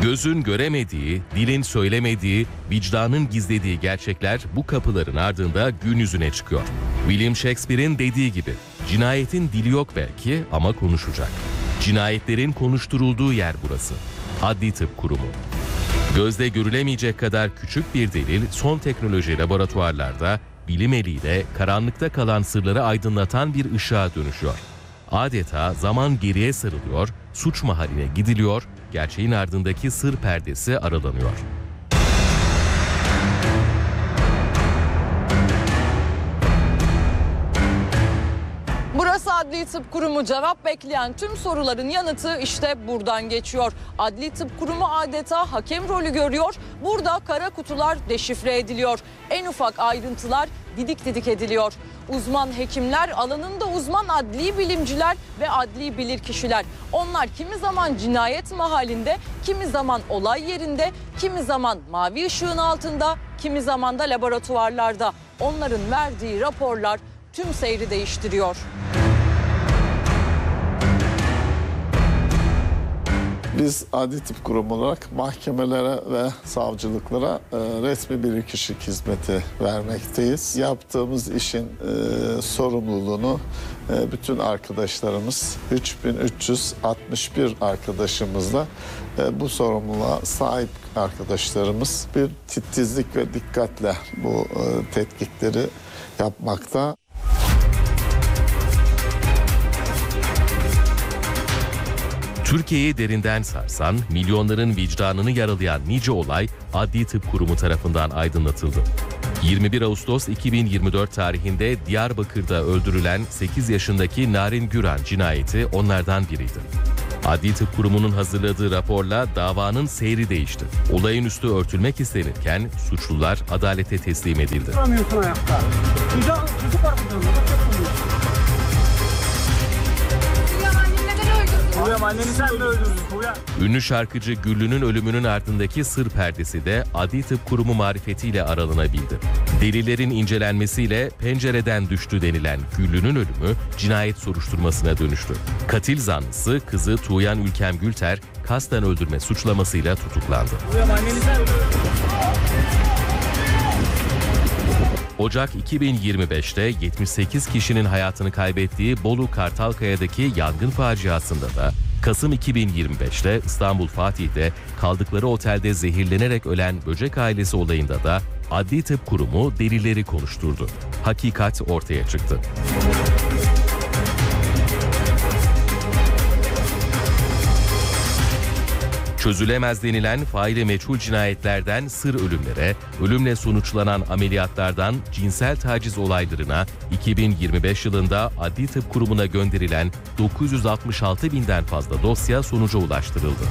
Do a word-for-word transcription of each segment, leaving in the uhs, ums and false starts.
Gözün göremediği, dilin söylemediği, vicdanın gizlediği gerçekler bu kapıların ardında gün yüzüne çıkıyor. William Shakespeare'in dediği gibi, cinayetin dili yok belki ama konuşacak. Cinayetlerin konuşturulduğu yer burası. Adli Tıp Kurumu. Gözle görülemeyecek kadar küçük bir delil son teknoloji laboratuvarlarda bilim eliyle karanlıkta kalan sırları aydınlatan bir ışığa dönüşüyor. Adeta zaman geriye sarılıyor, suç mahalline gidiliyor, gerçeğin ardındaki sır perdesi aralanıyor. Burası Adli Tıp Kurumu. Cevap bekleyen tüm soruların yanıtı işte buradan geçiyor. Adli Tıp Kurumu adeta hakem rolü görüyor. Burada kara kutular deşifre ediliyor. En ufak ayrıntılar didik didik ediliyor. Uzman hekimler, alanında uzman adli bilimciler ve adli bilirkişiler. Onlar kimi zaman cinayet mahallinde, kimi zaman olay yerinde, kimi zaman mavi ışığın altında, kimi zaman da laboratuvarlarda. Onların verdiği raporlar tüm seyri değiştiriyor. Biz Adli Tıp Kurumu olarak mahkemelere ve savcılıklara e, resmi bilirkişilik hizmeti vermekteyiz. Yaptığımız işin e, sorumluluğunu e, bütün arkadaşlarımız, üç bin üç yüz altmış bir arkadaşımızla e, bu sorumluluğa sahip arkadaşlarımız bir titizlik ve dikkatle bu e, tetkikleri yapmakta. Türkiye'yi derinden sarsan, milyonların vicdanını yaralayan nice olay Adli Tıp Kurumu tarafından aydınlatıldı. yirmi bir Ağustos iki bin yirmi dört tarihinde Diyarbakır'da öldürülen sekiz yaşındaki Narin Güran cinayeti onlardan biriydi. Adli Tıp Kurumu'nun hazırladığı raporla davanın seyri değişti. Olayın üstü örtülmek istenirken suçlular adalete teslim edildi. Duramıyorsun ayakta. Güzel, çocuk var burada. Kuryam, anneni sen mi öldürdün Kuryam? Ünlü şarkıcı Güllü'nün ölümünün ardındaki sır perdesi de Adli Tıp Kurumu marifetiyle aralanabildi. Delillerin incelenmesiyle pencereden düştü denilen Güllü'nün ölümü cinayet soruşturmasına dönüştü. Katil zanlısı kızı Tuğyan Ülkem Gülter kasten öldürme suçlamasıyla tutuklandı. Kuryam, anneni sen öldürdün. Ocak iki bin yirmi beşte yetmiş sekiz kişinin hayatını kaybettiği Bolu Kartalkaya'daki yangın faciasında da Kasım iki bin yirmi beşte İstanbul Fatih'te kaldıkları otelde zehirlenerek ölen Böcek ailesi olayında da Adli Tıp Kurumu delilleri konuşturdu. Hakikat ortaya çıktı. Çözülemez denilen faili meçhul cinayetlerden sır ölümlere, ölümle sonuçlanan ameliyatlardan cinsel taciz olaylarına iki bin yirmi beş yılında Adli Tıp Kurumu'na gönderilen dokuz yüz altmış altı binden fazla dosya sonuca ulaştırıldı.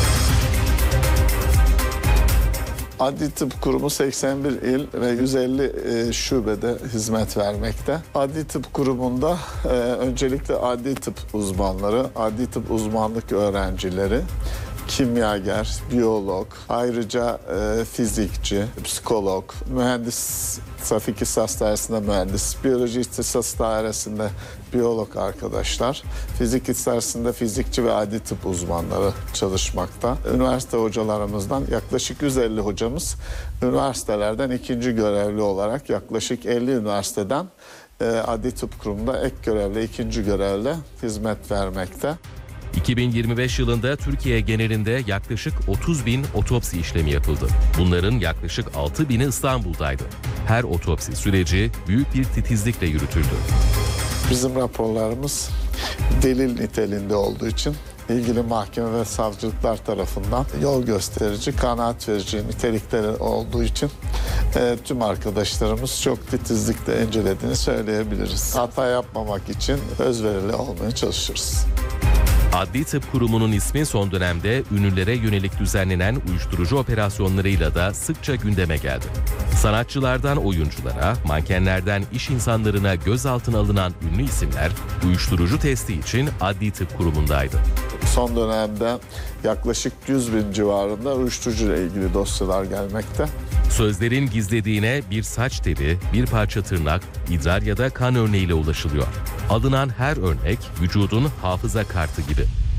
Adli Tıp Kurumu seksen bir il ve yüz elli e, şubede hizmet vermekte. Adli Tıp Kurumu'nda e, öncelikle adli tıp uzmanları, adli tıp uzmanlık öğrencileri, kimyager, biyolog, ayrıca e, fizikçi, psikolog, mühendis, trafik ihtisas dairesinde mühendis, biyoloji ihtisas dairesinde biyolog arkadaşlar, fizik ihtisasında fizikçi ve adli tıp uzmanları çalışmakta. Üniversite hocalarımızdan yaklaşık yüz elli hocamız üniversitelerden ikinci görevli olarak yaklaşık elli üniversiteden e, Adli Tıp Kurumu'nda ek görevli, ikinci görevle hizmet vermekte. iki bin yirmi beş yılında Türkiye genelinde yaklaşık otuz bin otopsi işlemi yapıldı. Bunların yaklaşık altı bini İstanbul'daydı. Her otopsi süreci büyük bir titizlikle yürütüldü. Bizim raporlarımız delil niteliğinde olduğu için ilgili mahkeme ve savcılıklar tarafından yol gösterici, kanaat verici nitelikleri olduğu için e, tüm arkadaşlarımız çok titizlikle incelediğini söyleyebiliriz. Hata yapmamak için özverili olmaya çalışırız. Adli Tıp Kurumu'nun ismi son dönemde ünlülere yönelik düzenlenen uyuşturucu operasyonlarıyla da sıkça gündeme geldi. Sanatçılardan oyunculara, mankenlerden iş insanlarına gözaltına alınan ünlü isimler uyuşturucu testi için Adli Tıp Kurumu'ndaydı. Son dönemde yaklaşık yüz bin civarında uyuşturucu ile ilgili dosyalar gelmekte. Sözlerin gizlediğine bir saç teli, bir parça tırnak, idrar ya da kan örneğiyle ulaşılıyor. Alınan her örnek vücudun hafıza kartı gibi.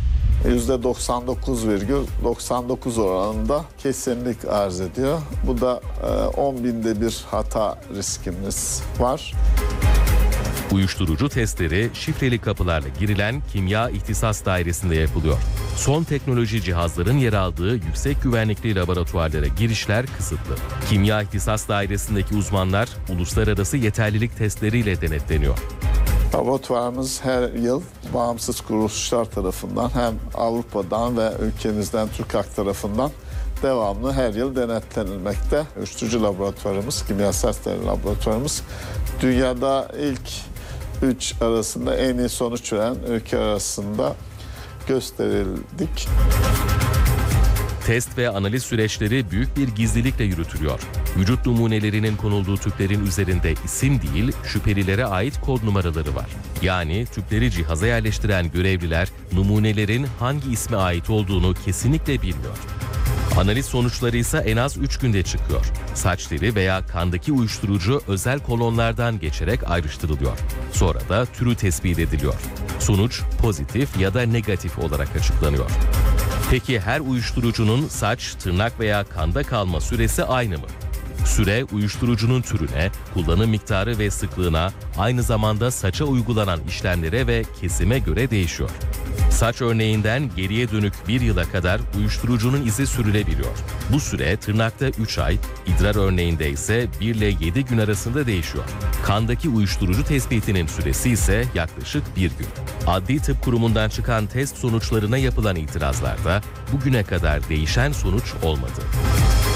yüzde doksan dokuz virgül doksan dokuz oranında kesinlik arz ediyor. Bu da on binde bir hata riskimiz var. Uyuşturucu testleri şifreli kapılarla girilen kimya ihtisas dairesinde yapılıyor. Son teknoloji cihazların yer aldığı yüksek güvenlikli laboratuvarlara girişler kısıtlı. Kimya ihtisas dairesindeki uzmanlar uluslararası yeterlilik testleriyle denetleniyor. Laboratuvarımız her yıl bağımsız kuruluşlar tarafından hem Avrupa'dan ve ülkemizden TÜRKAK tarafından devamlı her yıl denetlenilmekte. Uyuşturucu laboratuvarımız, kimyasal steril laboratuvarımız dünyada ilk üç arasında en iyi sonuç veren ülke arasında gösterildik. Test ve analiz süreçleri büyük bir gizlilikle yürütülüyor. Vücut numunelerinin konulduğu tüplerin üzerinde isim değil, şüphelilere ait kod numaraları var. Yani tüpleri cihaza yerleştiren görevliler numunelerin hangi isme ait olduğunu kesinlikle bilmiyor. Analiz sonuçları ise en az üç günde çıkıyor. Saç teli veya kandaki uyuşturucu özel kolonlardan geçerek ayrıştırılıyor. Sonra da türü tespit ediliyor. Sonuç pozitif ya da negatif olarak açıklanıyor. Peki her uyuşturucunun saç, tırnak veya kanda kalma süresi aynı mı? Süre uyuşturucunun türüne, kullanım miktarı ve sıklığına, aynı zamanda saça uygulanan işlemlere ve kesime göre değişiyor. Saç örneğinden geriye dönük bir yıla kadar uyuşturucunun izi sürülebiliyor. Bu süre tırnakta üç ay, idrar örneğinde ise bir ile yedi gün arasında değişiyor. Kandaki uyuşturucu tespitinin süresi ise yaklaşık bir gün. Adli Tıp Kurumu'ndan çıkan test sonuçlarına yapılan itirazlarda bugüne kadar değişen sonuç olmadı.